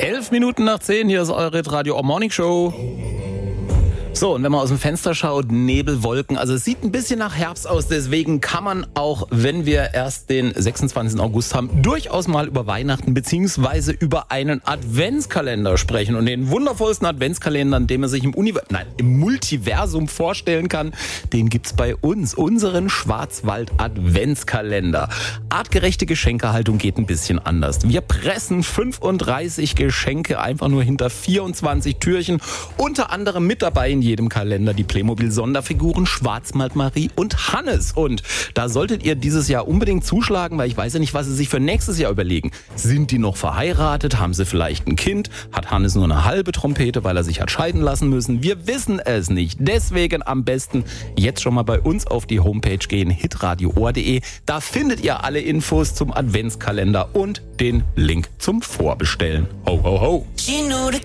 11:11, hier ist eure Radio Morning Show. So, und wenn man aus dem Fenster schaut, Nebel, Wolken, also es sieht ein bisschen nach Herbst aus, deswegen kann man auch, wenn wir erst den 26. August haben, durchaus mal über Weihnachten bzw. über einen Adventskalender sprechen. Und den wundervollsten Adventskalender, den man sich im Multiversum vorstellen kann, den gibt's bei uns, unseren Schwarzwald-Adventskalender. Artgerechte Geschenkehaltung geht ein bisschen anders. Wir pressen 35 Geschenke einfach nur hinter 24 Türchen, unter anderem mit dabei in jedem Kalender die Playmobil-Sonderfiguren Schwarzwald Marie und Hannes. Und da solltet ihr dieses Jahr unbedingt zuschlagen, weil ich weiß ja nicht, was sie sich für nächstes Jahr überlegen. Sind die noch verheiratet? Haben sie vielleicht ein Kind? Hat Hannes nur eine halbe Trompete, weil er sich hat scheiden lassen müssen? Wir wissen es nicht. Deswegen am besten jetzt schon mal bei uns auf die Homepage gehen, hitradioohr.de. Da findet ihr alle Infos zum Adventskalender und den Link zum Vorbestellen. Ho, ho, ho!